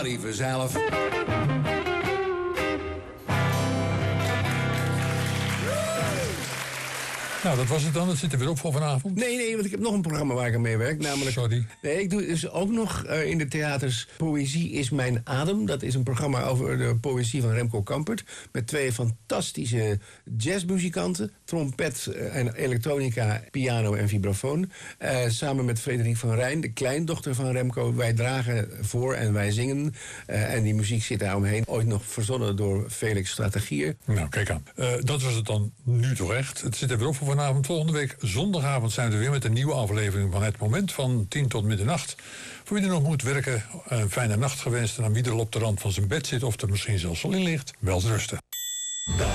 hij vanzelf. Nou, dat was het dan. Het zit er weer op voor vanavond. Nee, want ik heb nog een programma waar ik aan meewerk. Namelijk, Sorry. Nee, ik doe dus ook nog in de theaters Poëzie is mijn adem. Dat is een programma over de poëzie van Remco Kampert. Met 2 fantastische jazzmuzikanten. Trompet en elektronica, piano en vibrafoon. Samen met Frederik van Rijn, de kleindochter van Remco. Wij dragen voor en wij zingen. En die muziek zit daar omheen. Ooit nog verzonnen door Felix Strategier. Nou, kijk aan. Dat was het dan nu toch echt. Het zit er weer op voor vanavond. Volgende week zondagavond zijn we weer met een nieuwe aflevering van Het Moment van 10 tot middernacht. Voor wie er nog moet werken, een fijne nacht gewenst. En aan wie er op de rand van zijn bed zit of er misschien zelfs al in ligt, wel rusten.